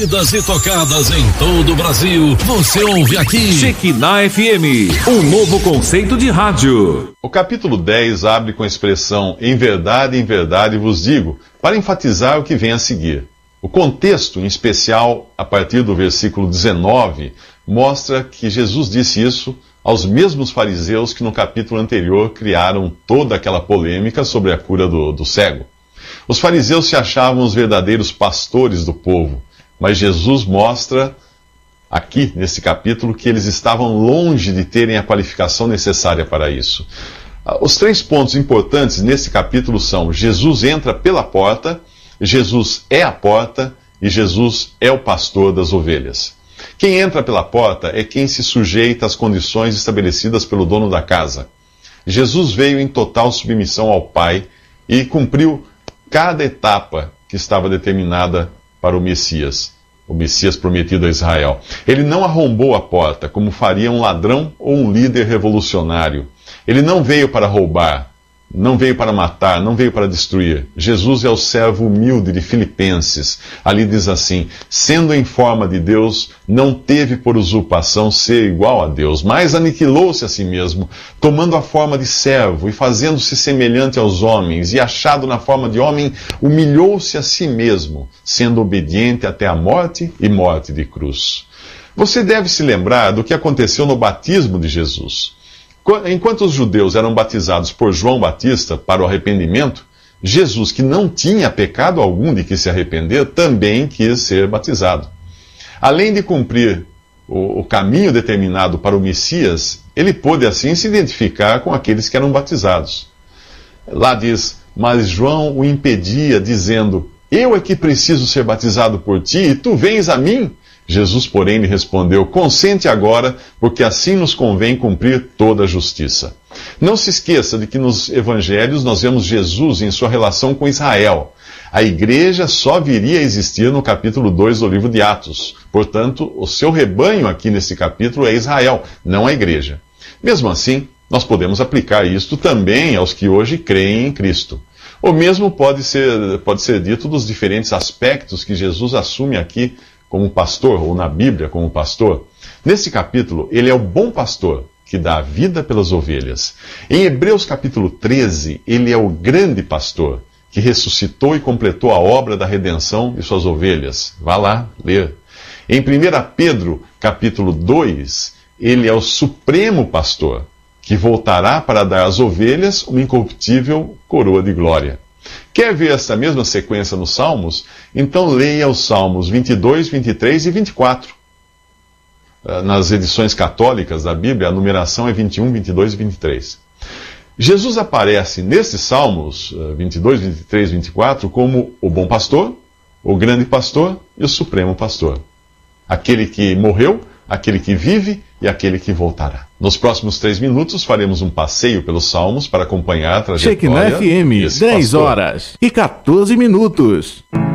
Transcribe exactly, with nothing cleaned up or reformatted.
E tocadas em todo o Brasil, você ouve aqui. Shekinah F M, um novo conceito de rádio. O capítulo dez abre com a expressão "em verdade, em verdade vos digo", para enfatizar o que vem a seguir. O contexto, em especial a partir do versículo dezenove, mostra que Jesus disse isso aos mesmos fariseus que no capítulo anterior criaram toda aquela polêmica sobre a cura do, do cego. Os fariseus se achavam os verdadeiros pastores do povo, mas Jesus mostra aqui, nesse capítulo, que eles estavam longe de terem a qualificação necessária para isso. Os três pontos importantes nesse capítulo são: Jesus entra pela porta, Jesus é a porta e Jesus é o pastor das ovelhas. Quem entra pela porta é quem se sujeita às condições estabelecidas pelo dono da casa. Jesus veio em total submissão ao Pai e cumpriu cada etapa que estava determinada para o Messias, o Messias prometido a Israel. Ele não arrombou a porta, como faria um ladrão ou um líder revolucionário. Ele não veio para roubar, não veio para matar, não veio para destruir. Jesus é o servo humilde de Filipenses. Ali diz assim: sendo em forma de Deus, não teve por usurpação ser igual a Deus, mas aniquilou-se a si mesmo, tomando a forma de servo e fazendo-se semelhante aos homens, e achado na forma de homem, humilhou-se a si mesmo, sendo obediente até a morte e morte de cruz. Você deve se lembrar do que aconteceu no batismo de Jesus. Enquanto os judeus eram batizados por João Batista para o arrependimento, Jesus, que não tinha pecado algum de que se arrepender, também quis ser batizado. Além de cumprir o, o caminho determinado para o Messias, ele pôde assim se identificar com aqueles que eram batizados. Lá diz: mas João o impedia, dizendo: eu é que preciso ser batizado por ti, e tu vens a mim? Jesus, porém, lhe respondeu: consente agora, porque assim nos convém cumprir toda a justiça. Não se esqueça de que nos evangelhos nós vemos Jesus em sua relação com Israel. A igreja só viria a existir no capítulo dois do livro de Atos. Portanto, o seu rebanho aqui nesse capítulo é Israel, não a igreja. Mesmo assim, nós podemos aplicar isto também aos que hoje creem em Cristo. O mesmo pode ser, pode ser dito dos diferentes aspectos que Jesus assume aqui como pastor, ou na Bíblia como pastor. Nesse capítulo, ele é o bom pastor, que dá a vida pelas ovelhas. Em Hebreus capítulo treze, ele é o grande pastor, que ressuscitou e completou a obra da redenção de suas ovelhas. Vá lá ler. Em primeira Pedro capítulo dois, ele é o supremo pastor, que voltará para dar às ovelhas uma incorruptível coroa de glória. Quer ver essa mesma sequência nos Salmos? Então leia os Salmos vinte e dois, vinte e três e vinte e quatro. Nas edições católicas da Bíblia, a numeração é vinte e um, vinte e dois e vinte e três. Jesus aparece nesses Salmos vinte e dois, vinte e três e vinte e quatro como o bom pastor, o grande pastor e o supremo pastor. Aquele que morreu, aquele que vive e aquele que voltará. Nos próximos três minutos faremos um passeio pelos Salmos para acompanhar a trajetória Shekinah F M, dez horas e quatorze minutos.